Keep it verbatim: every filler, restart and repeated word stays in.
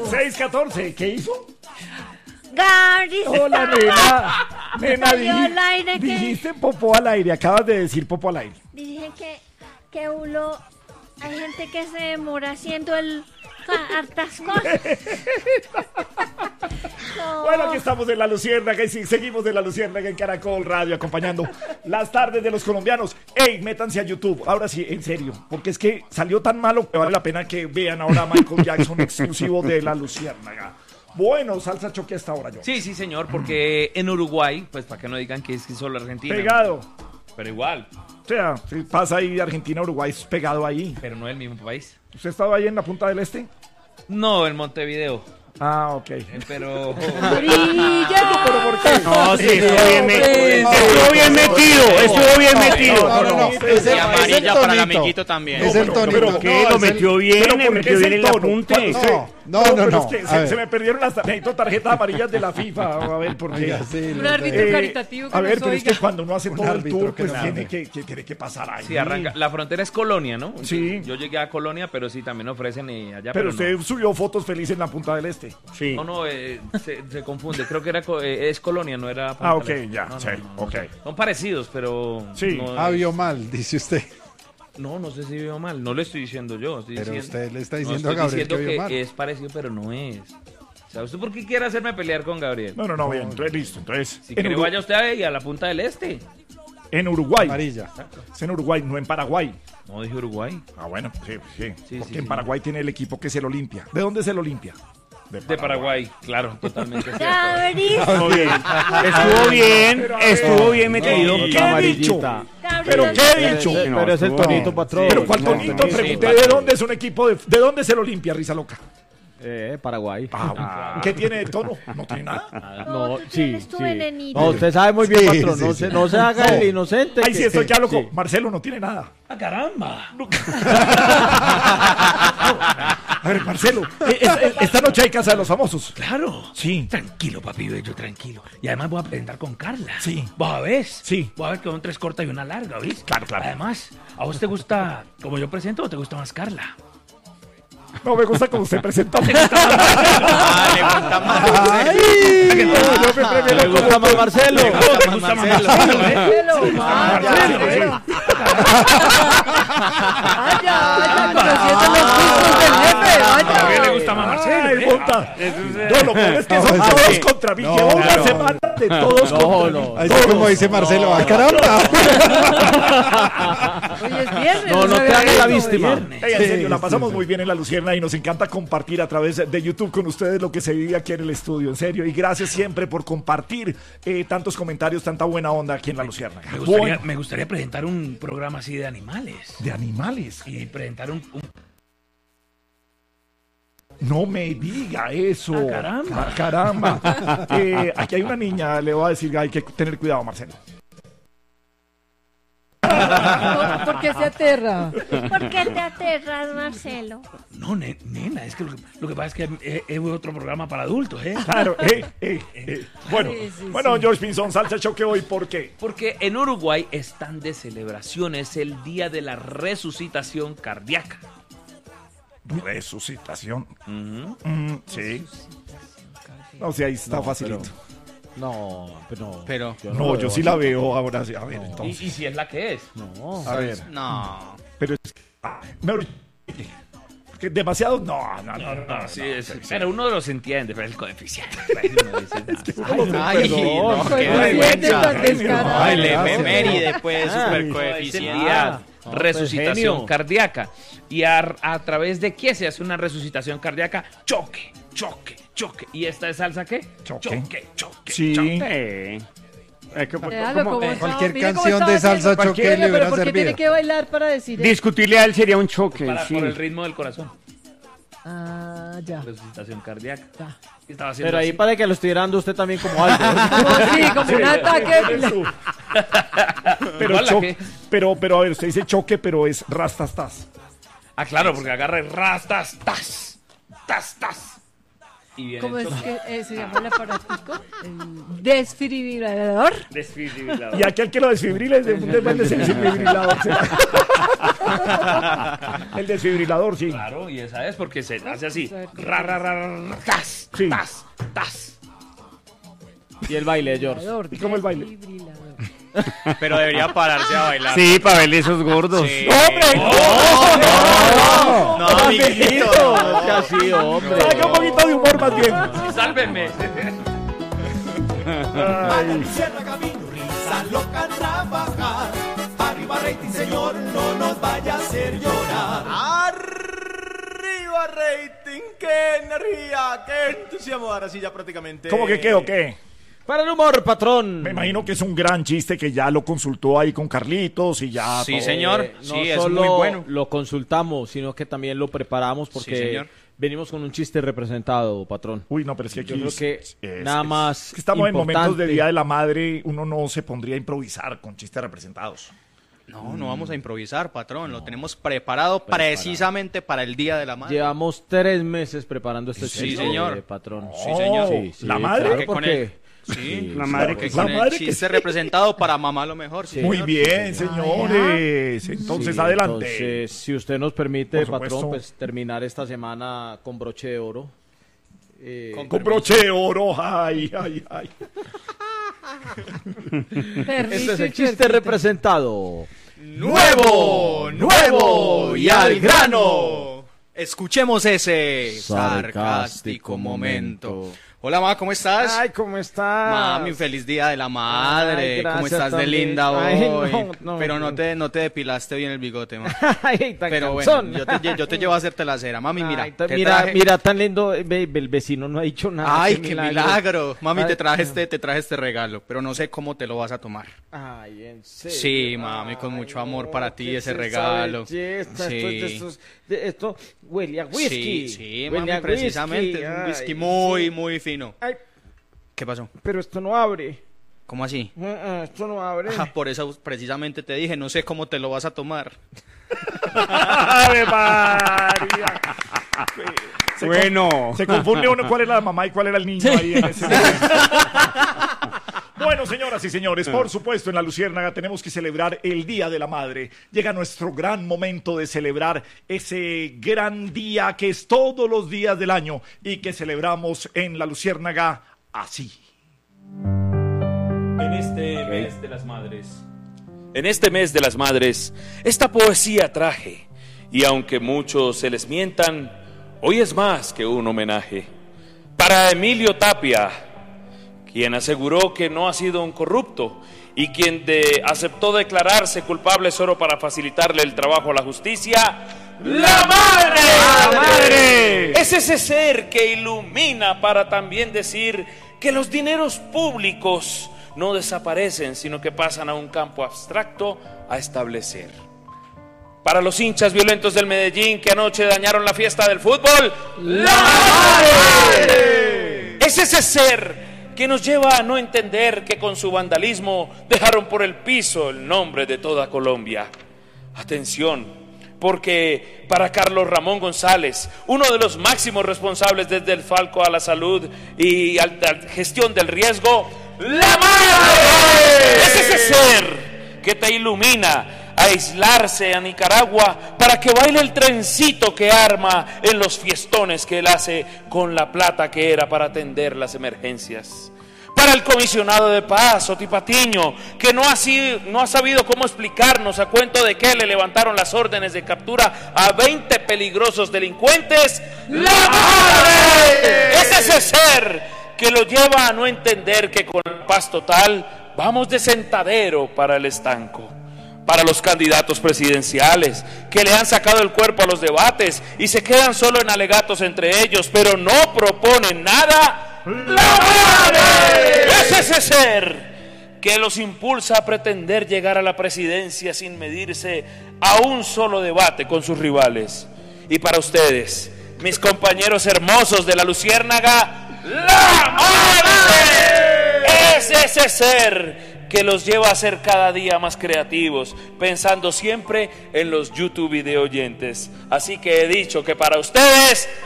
seis catorce, ¿qué hizo? Gabri. Hola, nena. Nena, Salió dij- al aire que- dijiste popó al aire, acabas de decir popó al aire. Dije que, que uno, hay gente que se demora haciendo el ca- hartas cosas. No. Bueno, aquí estamos en La Luciérnaga y sí, seguimos en La Luciérnaga en Caracol Radio acompañando las tardes de los colombianos. Ey, métanse a YouTube, ahora sí, en serio, porque es que salió tan malo que vale la pena que vean ahora a Michael Jackson exclusivo de La Luciérnaga. Bueno, salsa choque hasta ahora yo. Sí, sí, señor, porque en Uruguay, pues para que no digan que es que solo Argentina. Pegado. Pero igual, O sea, si pasa ahí de Argentina a Uruguay, es pegado ahí. pero no el mismo país. ¿Usted estaba ahí en la punta del este? No, en Montevideo. Ah, ok. eh, Pero. ¡Brilla! ¿Pero por qué? No, sí, estuvo bien, me- estuvo bien metido, estuvo bien metido. No, no, no. Sí, Es el- Y es amarilla el para el tonito. amiguito también. Es el No, tonito. pero ¿Qué? No, Lo es el- metió bien, Pero me ¿por qué metió es bien el el tono? apunte. Cuando usted- No, no, no, pero no. es que A se, ver. se me perdieron las necesito tarjetas amarillas de la FIFA. A ver, ¿por qué? Oiga, sí, Un no árbitro sé. Eh, caritativo que a ver, nos pero es oiga. que cuando uno hace Un todo el árbitro tour, que pues nos tiene hable. que, que, tiene que pasar ahí. Sí, arranca. La frontera es Colonia, ¿no? Sí. Yo llegué a Colonia, pero sí también ofrecen eh, allá. Pero no. usted subió fotos felices en la punta del este. Sí. No, no, eh, se, se confunde. Creo que era co- eh, es Colonia, no era. Ah, Punta ok, del Este. ya, No, no, sí, no, no, ok. Son parecidos, pero. Sí. No, Ah, es- vio mal, dice usted. no, no sé si vio mal. No lo estoy diciendo yo. Estoy Pero diciendo, usted le está no, diciendo a estoy Gabriel que diciendo vio mal. es parecido, pero no es. ¿Sabe usted por qué quiere hacerme pelear con Gabriel? No, no, no, bien, entonces listo. Entonces, Si en, quiere, Uru- vaya usted ahí a la punta del este. en Uruguay. Amarilla. Es en Uruguay, no en Paraguay. No dije Uruguay. Ah, bueno, sí, sí. Sí, porque sí, en sí. Paraguay tiene el equipo que es el Olimpia. ¿De dónde es el Olimpia? De Paraguay, claro, totalmente cierto. Gabri. Estuvo bien, estuvo bien, Pero a ver, estuvo bien metido. ¿Qué, ¿Qué he dicho? Gabri, ¿Pero no qué he te dicho? digo. Pero es el tonito, patrón. ¿Pero cuál tonito? Sí, Pregunté sí, de dónde es un equipo de... ¿De dónde es el Olimpia, Risa Loca? Eh, Paraguay. Ah, ¿qué tiene de tono? No tiene nada. No, tú sí, tienes tu sí. venenito. No, usted sabe muy bien, Sí, patrón. sí, No sí. se, no se haga el inocente. Ay, que- sí, estoy ya loco. Sí. Marcelo no tiene nada. ¡Ah, caramba! A ver, Marcelo, eh, es- es- esta noche hay Casa de los Famosos. Claro. Sí. Tranquilo, papi bello, tranquilo. Y además voy a presentar con Carla. Sí. ¿Vos a ver? Sí. Voy a ver que son tres cortas y una larga, ¿viste? Claro, claro. Además, ¿a vos te gusta como yo presento o te gusta más Carla? No me gusta como usted presentó. Ah, le gusta más. ¡Ay! Yo me ¿Le prefiero gusta más Marcelo? Le gusta más Marcelo. Marcelo, Marcelo. Vaya, vaya, conociendo los gustos del jefe, ¿A quién le vaya. gusta más Marcelo? Ay, eh? puta. No, lo peor es que son No, todos sí. contra mí. No, que una claro. semana de todos No, contra no. mí. Así como dice Marcelo. ¡Ah, caramba! Oye, es viernes. No, no te sabía hagas la eso, víctima. viernes. Ey, en serio, Sí, la sí, pasamos sí. muy bien en La Lucierna y nos encanta compartir a través de YouTube con ustedes lo que se vive aquí en el estudio, en serio. Y gracias siempre por compartir eh, tantos comentarios, tanta buena onda aquí en La Lucierna. Me gustaría, Bueno, me gustaría presentar un programa así de animales. de animales. Y presentar un... un- No me diga eso. Ah, caramba. Ah, caramba. Eh, aquí hay una niña, le voy a decir, hay que tener cuidado, Marcelo. No, ¿por qué se aterra? ¿Por qué te aterras, Marcelo? No, ne- nena, es que lo, que lo que pasa es que es, es otro programa para adultos, ¿eh? Claro, eh, eh, eh. Bueno, Sí, sí, bueno, sí. George Pinzón, salsa choque hoy, ¿por qué? Porque en Uruguay están de celebración, es el día de la resucitación cardíaca. Resucitación. Ujú. Mm, sí. No sé, ahí está No, facilito. No, pero. Pero, yo No, lo yo veo sí así. la veo ahora. Sí. A ver, Y, entonces. y si es la que es. No. A ver, no. pero es que. ah, mejor- que demasiado. No, no, no. no, No, sí, es- sí, sí. pero uno los entiende, pero el coeficiente. Uno dice, Ay, no, Perdón, qué Coeficiente vergüenza. tan descarado. Ay, le gracias. efeméride, pues, Ah, super es el coeficiente. día No, resucitación pues, genio. cardíaca. ¿Y a, a través de qué se hace una resucitación cardíaca? Choque, choque, choque. ¿Y esta es salsa qué? Choque. choque, choque. Sí. Eh, es que, Véalo como- cómo eh, está, Cualquier mire cómo canción está de salsa haciendo. choque Oiga, le hubiera pero ¿por qué servido. tiene que bailar para decir eso? discutirle a él sería un choque. Para, sí. Por el ritmo del corazón. Ah, ya. Resucitación cardíaca. Ya. ¿Qué estaba haciendo Pero ahí así? para que lo estuviera dando usted también como algo. Como así, como un ataque. Pero, Igual la cho- que- pero, pero, a ver, usted dice choque, pero es rastastas. Ah, claro, porque agarra y rastas, tas, tas, tas. Y viene ¿Cómo el es choque. que eh, se llama el aparatico? El desfibrilador. Desfibrilador. Y aquel que lo desfibrile, ¿de dónde vende ese desfibrilador? El desfibrilador, sí. Claro, y esa es porque se hace así. Ra, ra, ra, ra, tas, Sí. tas, tas. Y el baile de George. Desfibrilador, ¿Y cómo el baile? desfibrilador. Pero debería pararse a bailar. Sí, para verle esos gordos. Sí. ¡Hombre! No, no, no, amiguito. No sea así, hombre. Haga un poquito de humor más bien. Sálvenme. Ay. Luciana Camino, risa loca al trabajar. Arriba rating, señor, no nos vaya a hacer llorar. Arriba rating, qué energía, qué entusiasmo. Ahora sí ya prácticamente. ¿Cómo que qué o qué? Para el humor, patrón. Me imagino que es un gran chiste que ya lo consultó ahí con Carlitos y ya. Sí, todo. señor. Eh, Sí, no es solo muy bueno. lo consultamos, sino que también lo preparamos porque Sí, señor. venimos con un chiste representado, patrón. Uy, no, pero es que aquí Yo creo es- que es- nada es- más es que estamos en momentos de importante. Día de la Madre, uno no se pondría a improvisar con chistes representados. No, no vamos a improvisar, patrón. Lo tenemos preparado precisamente para el Día de la Madre. Llevamos tres meses preparando este Sí, chiste, señor. eh, patrón. Sí, señor. Oh, ¿la madre? claro, Que con porque- el- Sí, La madre que que sí. con La el madre que chiste sí. representado para mamá lo mejor. Sí, Muy señor. bien, señores. Entonces, Sí, adelante. Entonces, si usted nos permite, Por supuesto. patrón, pues terminar esta semana con broche de oro. Eh, Con- Con broche de oro. Ay, ay, ay. Perrito este es y el chiste chuerquito. representado. Nuevo, nuevo y al grano. Escuchemos ese sarcástico momento. Hola, ma, ¿cómo estás? Ay, ¿cómo estás? Mami, feliz día de la madre. Ay, ¿Cómo gracias estás de también. linda hoy? Ay, no, no, Pero no no. te, no te depilaste bien el bigote, ma. Ay, tan Pero bueno, cansón. yo te, yo te llevo a hacerte la cera. Mami, mira. Ay, ta- te mira, traje- mira, tan lindo. eh, ve, el vecino no ha dicho nada. Ay, qué milagro. Mami, Ay, te traje este, te traje este regalo, pero no sé cómo te lo vas a tomar. Ay, en serio. Sí, mami, con mucho amor para ti ¿qué ese es esa regalo. belleza? Sí. Esto, es de estos- de- esto huele a whisky. Sí, sí, Huele mami, a precisamente. whisky. Es un Ay, whisky muy, sí. muy fino. Ay, ¿Qué pasó? pero esto no abre. ¿Cómo así? Ah, ah, Esto no abre. Ah, por eso precisamente te dije, no sé cómo te lo vas a tomar. ¡Ave María! Se con- Bueno. Se confunde uno cuál era la mamá y cuál era el niño ahí en ese momento. Bueno, señoras y señores, por supuesto, en La Luciérnaga tenemos que celebrar el Día de la Madre. Llega nuestro gran momento de celebrar ese gran día que es todos los días del año y que celebramos en La Luciérnaga así. En este mes de las madres. En este mes de las madres, esta poesía traje. Y aunque muchos se les mientan, hoy es más que un homenaje. Para Emilio Tapia, quien aseguró que no ha sido un corrupto y quien de, aceptó declararse culpable solo para facilitarle el trabajo a la justicia. ¡La madre! ¡La madre! Es ese ser que ilumina para también decir que los dineros públicos no desaparecen, sino que pasan a un campo abstracto a establecer. Para los hinchas violentos del Medellín que anoche dañaron la fiesta del fútbol, ¡la madre! Es ese ser que nos lleva a no entender que con su vandalismo dejaron por el piso el nombre de toda Colombia. Atención, porque para Carlos Ramón González, uno de los máximos responsables desde el Falco a la salud y a la gestión del riesgo, ¡la madre! Es ese ser que te ilumina a aislarse a Nicaragua para que baile el trencito que arma en los fiestones que él hace con la plata que era para atender las emergencias. Para el comisionado de paz, Oti Patiño, que no ha, sido, no ha sabido cómo explicarnos a cuento de que le levantaron las órdenes de captura a veinte peligrosos delincuentes. ¡La madre! Es ese ser que lo lleva a no entender que con la paz total vamos de sentadero para el estanco. Para los candidatos presidenciales que le han sacado el cuerpo a los debates y se quedan solo en alegatos entre ellos, pero no proponen nada. ¡La madre! Es ese ser que los impulsa a pretender llegar a la presidencia sin medirse a un solo debate con sus rivales. Y para ustedes, mis compañeros hermosos de La Luciérnaga, ¡la madre! Es ese ser que los lleva a ser cada día más creativos, pensando siempre en los YouTube video oyentes. Así que he dicho que para ustedes,